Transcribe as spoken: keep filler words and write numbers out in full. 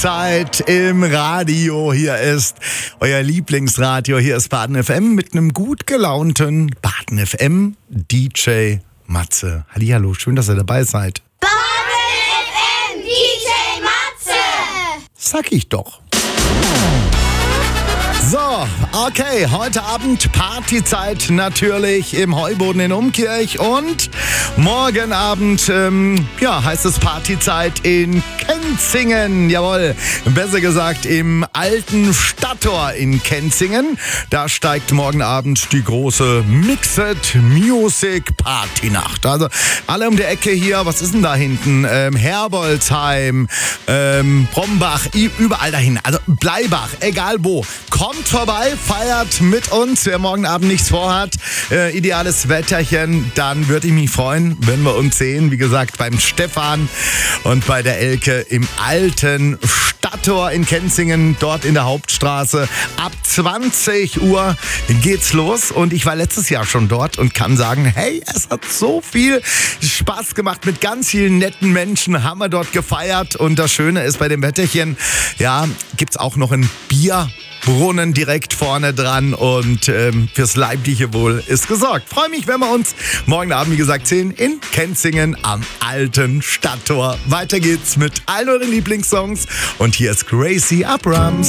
Zeit im Radio. Hier ist euer Lieblingsradio. Hier ist Baden F M mit einem gut gelaunten Baden F M D J Matze. Hallihallo, schön, dass ihr dabei seid. Baden F M D J Matze. Sag ich doch. So, okay, heute Abend Partyzeit natürlich im Heuboden in Umkirch und morgen Abend, ähm, ja, heißt es Partyzeit in Kenzingen, jawohl, besser gesagt im alten Stadttor in Kenzingen. Da steigt morgen Abend die große Mixed Music Partynacht. Also alle um die Ecke hier, was ist denn da hinten? Ähm, Herbolzheim, ähm, Brombach, überall dahin, also Bleibach, egal wo. Kommt vorbei, feiert mit uns. Wer morgen Abend nichts vorhat, äh, ideales Wetterchen, dann würde ich mich freuen, wenn wir uns sehen. Wie gesagt, beim Stefan und bei der Elke im alten Stadttor in Kenzingen, dort in der Hauptstraße. Ab zwanzig Uhr geht's los und ich war letztes Jahr schon dort und kann sagen, hey, es hat so viel Spaß gemacht. Mit ganz vielen netten Menschen haben wir dort gefeiert und das Schöne ist bei dem Wetterchen, ja, gibt's auch noch ein Bier. Brunnen direkt vorne dran und ähm, fürs leibliche Wohl ist gesorgt. Freue mich, wenn wir uns morgen Abend, wie gesagt, sehen in Kenzingen am alten Stadttor. Weiter geht's mit allen euren Lieblingssongs und hier ist Gracie Abrams.